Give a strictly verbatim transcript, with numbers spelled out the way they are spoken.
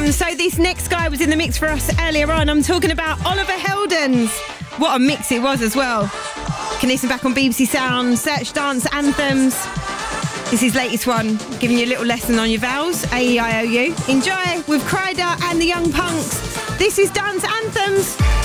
on. So this next guy was in the mix for us earlier on. I'm talking about Oliver Heldens. What a mix it was as well. You can listen back on B B C Sound, search Dance Anthems. This is his latest one, giving you a little lesson on your vowels, A E I O U. Enjoy with Kryder and the Young Punks. This is Dance Anthems.